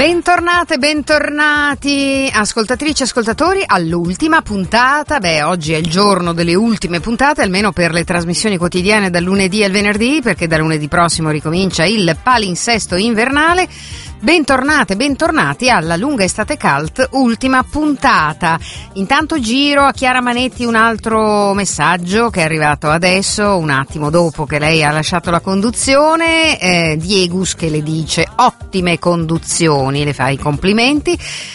Bentornate, bentornati, ascoltatrici e ascoltatori, all'ultima puntata. Oggi è il giorno delle ultime puntate, almeno per le trasmissioni quotidiane dal lunedì al venerdì, perché da lunedì prossimo ricomincia il palinsesto invernale. Bentornate, bentornati alla Lunga Estate Cult, ultima puntata. Intanto giro a Chiara Manetti un altro messaggio che è arrivato adesso, un attimo dopo che lei ha lasciato la conduzione. Diegus che le dice ottime conduzioni, le fa i complimenti.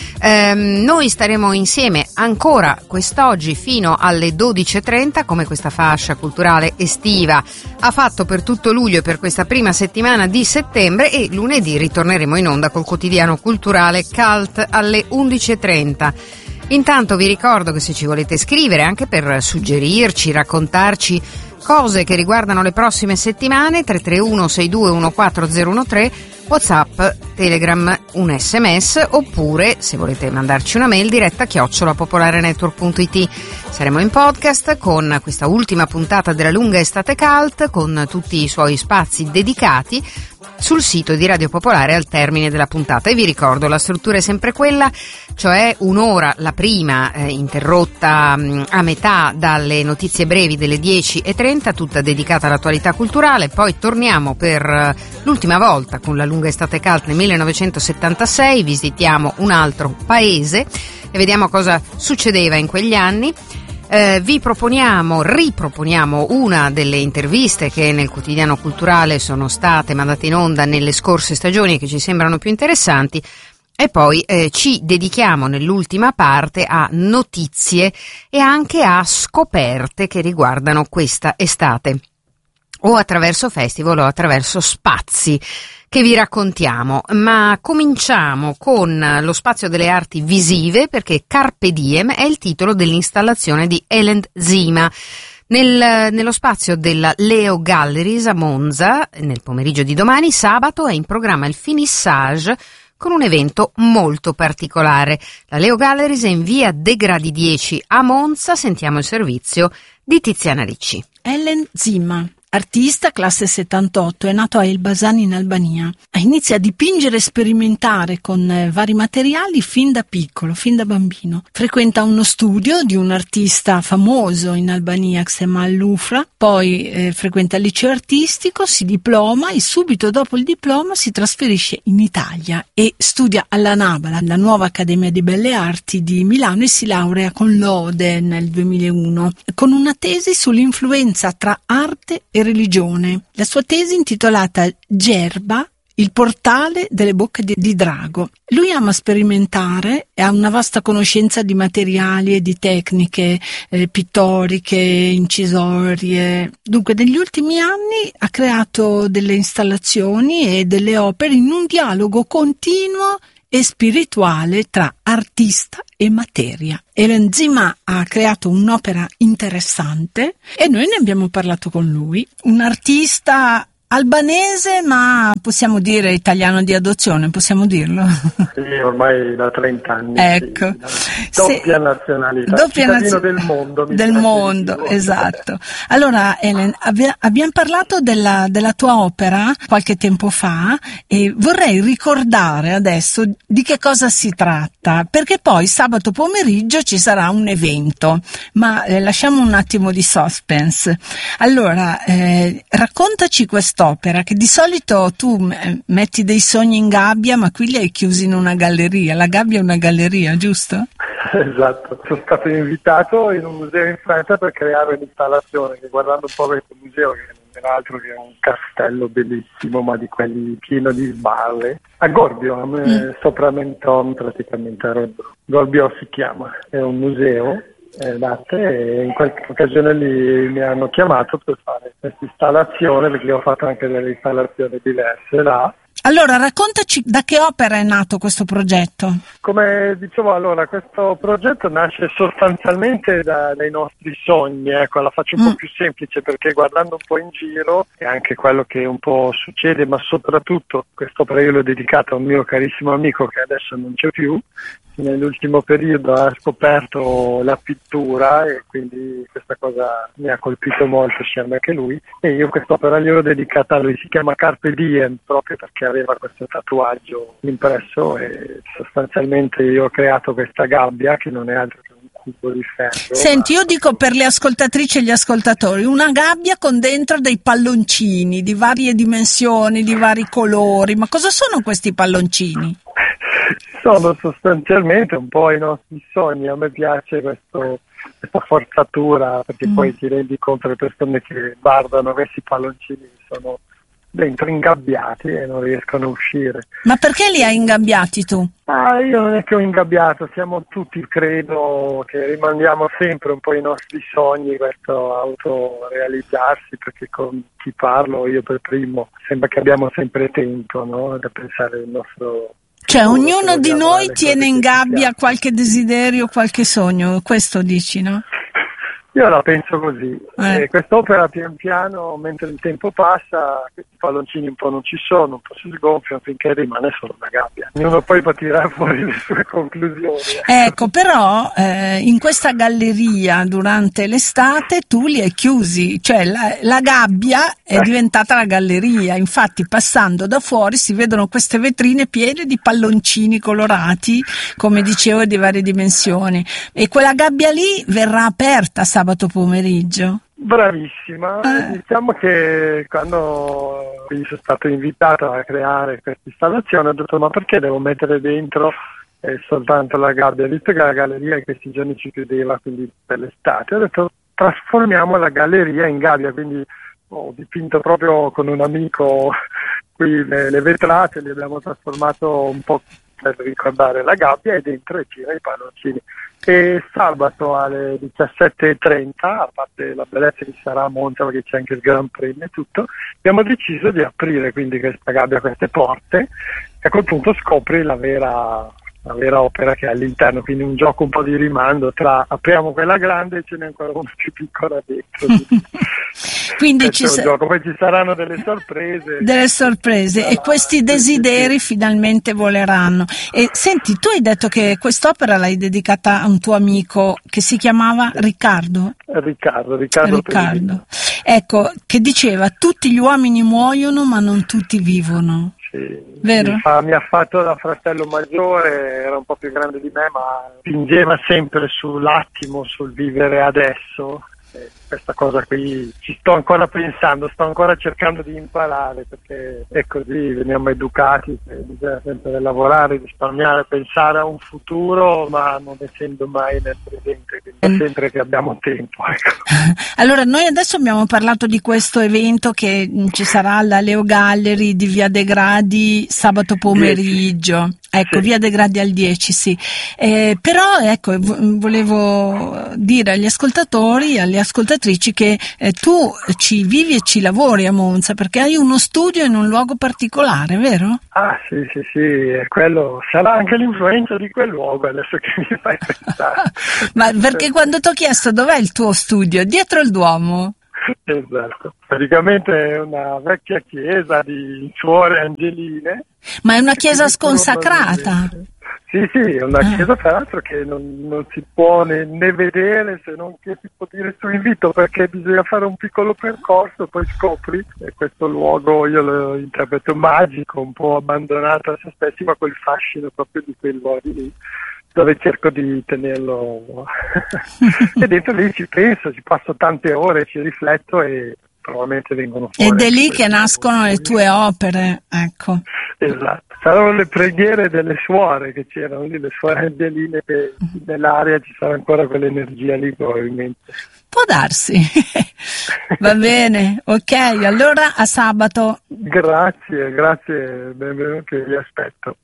Noi staremo insieme ancora quest'oggi fino alle 12:30, come questa fascia culturale estiva ha fatto per tutto luglio e per questa prima settimana di settembre, e lunedì ritorneremo in onda col quotidiano culturale Cult alle 11:30. Intanto vi ricordo che se ci volete scrivere anche per suggerirci, raccontarci cose che riguardano le prossime settimane, 331 6214013, WhatsApp, Telegram, un SMS, oppure se volete mandarci una mail diretta @popolarenetwork.it. Saremo in podcast con questa ultima puntata della Lunga Estate Cult, con tutti i suoi spazi dedicati sul sito di Radio Popolare al termine della puntata. E vi ricordo, la struttura è sempre quella, cioè un'ora, la prima interrotta a metà dalle notizie brevi delle 10:30, tutta dedicata all'attualità culturale. Poi torniamo per l'ultima volta con la Lunga Estate Cult nel 1976, visitiamo un altro paese e vediamo cosa succedeva in quegli anni. Vi riproponiamo una delle interviste che nel quotidiano culturale sono state mandate in onda nelle scorse stagioni e che ci sembrano più interessanti, e poi ci dedichiamo nell'ultima parte a notizie e anche a scoperte che riguardano questa estate, o attraverso festival o attraverso spazi che vi raccontiamo. Ma cominciamo con lo spazio delle arti visive, perché Carpe Diem è il titolo dell'installazione di Elend Zima nello spazio della Leo Galleries a Monza. Nel pomeriggio di domani, sabato, è in programma il finissage con un evento molto particolare. La Leo Galleries è in via De Gradi 10 a Monza. Sentiamo il servizio di Tiziana Ricci. Elend Zima, artista, classe 78, è nato a Elbasan in Albania. Inizia a dipingere e sperimentare con vari materiali fin da piccolo, fin da bambino. Frequenta uno studio di un artista famoso in Albania che si chiama Lufra, poi frequenta il liceo artistico, si diploma e subito dopo il diploma si trasferisce in Italia e studia alla NABA, la nuova Accademia di Belle Arti di Milano, e si laurea con lode nel 2001, con una tesi sull'influenza tra arte e religione. La sua tesi, intitolata Gerba, il portale delle bocche di drago. Lui ama sperimentare e ha una vasta conoscenza di materiali e di tecniche pittoriche, incisorie. Dunque, negli ultimi anni ha creato delle installazioni e delle opere in un dialogo continuo e spirituale tra artista e materia. Elend Zima ha creato un'opera interessante e noi ne abbiamo parlato con lui. Un artista albanese, ma possiamo dire italiano di adozione, possiamo dirlo? Sì, ormai da 30 anni. Ecco. Sì, doppia nazionalità, cittadino del mondo. Del mondo, esatto. Allora, Elend, abbiamo parlato della tua opera qualche tempo fa e vorrei ricordare adesso di che cosa si tratta, perché poi sabato pomeriggio ci sarà un evento, ma lasciamo un attimo di suspense. Allora, raccontaci quest'opera, che di solito tu metti dei sogni in gabbia, ma qui li hai chiusi in una galleria. La gabbia è una galleria, giusto? Esatto, sono stato invitato in un museo in Francia per creare un'installazione che, guardando un po' questo museo, che non era altro che un castello bellissimo, ma di quelli pieno di sbarre, a Gorbio, sopra Menton praticamente a Rodro. Gorbio si chiama, è un museo d'arte, e in qualche occasione lì mi hanno chiamato per fare questa installazione, perché ho fatto anche delle installazioni diverse là. Allora, raccontaci da che opera è nato questo progetto. Come dicevo, allora, questo progetto nasce sostanzialmente dai nostri sogni, ecco, la faccio un po' più semplice, perché guardando un po' in giro, e anche quello che un po' succede, ma soprattutto quest'opera io l'ho dedicata a un mio carissimo amico che adesso non c'è più, nell'ultimo periodo ha scoperto la pittura e quindi questa cosa mi ha colpito molto, sia me che lui, e io quest'opera gliel'ho dedicata a lui. Si chiama Carpe Diem proprio perché aveva questo tatuaggio impresso e sostanzialmente io ho creato questa gabbia che non è altro che un cubo di ferro. Senti, io dico per le ascoltatrici e gli ascoltatori, una gabbia con dentro dei palloncini di varie dimensioni, di vari colori, ma cosa sono questi palloncini? Sono sostanzialmente un po' i nostri sogni. A me piace questa forzatura, perché poi ti rendi conto le persone che guardano questi palloncini sono dentro ingabbiati e non riescono a uscire. Ma perché li hai ingabbiati tu? Io non è che ho ingabbiato, siamo tutti, credo, che rimandiamo sempre un po' i nostri sogni, questo autorealizzarsi, perché con chi parlo, io per primo, sembra che abbiamo sempre tempo, no? Da pensare al nostro... Cioè ognuno di noi tiene in gabbia qualche desiderio, qualche sogno, questo dici, no? Io la penso così. Quest'opera pian piano, mentre il tempo passa, questi palloncini un po' non ci sono, un po' si sgonfiano finché rimane solo una gabbia. Ognuno poi può tirare fuori le sue conclusioni. Ecco, però in questa galleria durante l'estate tu li hai chiusi, cioè la gabbia è diventata la galleria, infatti passando da fuori si vedono queste vetrine piene di palloncini colorati, come dicevo, di varie dimensioni, e quella gabbia lì verrà aperta sabato pomeriggio. Bravissima, diciamo che quando sono stato invitato a creare questa installazione ho detto ma perché devo mettere dentro soltanto la gabbia, visto che la galleria in questi giorni ci chiudeva, quindi per l'estate ho detto trasformiamo la galleria in gabbia, quindi ho dipinto proprio con un amico qui le vetrate, le abbiamo trasformato un po' per ricordare la gabbia e dentro gira i palloncini. E sabato alle 17:30, a parte la bellezza che sarà a Monza perché c'è anche il Gran Premio e tutto, abbiamo deciso di aprire quindi questa gabbia, queste porte, e a quel punto scopri la vera opera che è all'interno, quindi un gioco un po' di rimando tra apriamo quella grande e ce n'è ancora una più piccola dentro. Quindi poi ci saranno delle sorprese. E questi desideri finalmente voleranno. E senti, tu hai detto che quest'opera l'hai dedicata a un tuo amico che si chiamava Riccardo. Ecco, che diceva tutti gli uomini muoiono ma non tutti vivono. Vero? Mi ha fatto da fratello maggiore, era un po' più grande di me, ma spingeva sempre sull'attimo, sul vivere adesso. Questa cosa qui ci sto ancora pensando, sto ancora cercando di imparare, perché è così, veniamo educati, bisogna sempre lavorare, risparmiare, pensare a un futuro, ma non essendo mai nel presente, quindi sempre che abbiamo tempo. Ecco. Allora, noi adesso abbiamo parlato di questo evento che ci sarà alla Leo Gallery di Via De Gradi sabato pomeriggio. 10. Ecco, sì. Via De Gradi al 10, sì. Però, ecco, volevo dire agli ascoltatori, alle ascoltatrici che tu ci vivi e ci lavori a Monza, perché hai uno studio in un luogo particolare, vero? Ah, sì, quello sarà anche l'influenza di quel luogo, adesso che mi fai pensare. Ma perché quando ti ho chiesto dov'è il tuo studio? Dietro il Duomo? Esatto, praticamente è una vecchia chiesa di suore angeline. Ma è una chiesa sconsacrata? Sì, è una chiesa peraltro che non si può né vedere, se non che si può dire su invito, perché bisogna fare un piccolo percorso, poi scopri, e questo luogo io lo interpreto magico, un po' abbandonato a se stessi, ma quel fascino proprio di quei luoghi lì, dove cerco di tenerlo e dentro lì ci penso, ci passo tante ore, ci rifletto e probabilmente vengono fuori. Ed è lì che nascono le tue opere, ecco. Esatto, saranno le preghiere delle suore che c'erano lì, le suore angeline, che nell'aria ci sarà ancora quell'energia lì probabilmente. Può darsi. Va bene, ok, allora a sabato. Grazie, benvenuti, vi aspetto.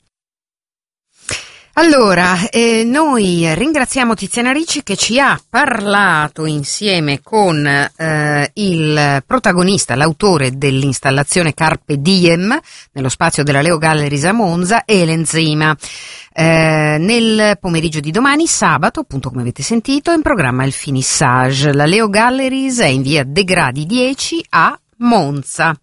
Allora, noi ringraziamo Tiziana Ricci che ci ha parlato insieme con il protagonista, l'autore dell'installazione Carpe Diem nello spazio della Leo Galleries a Monza, Helen Zima. Nel pomeriggio di domani, sabato, appunto come avete sentito, in programma il finissage. La Leo Galleries è in via De Gradi 10 a Monza.